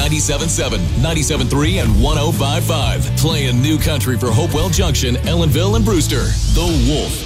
97.7, 97.3, and 105.5. Playing new country for Hopewell Junction, Ellenville, and Brewster. The Wolf.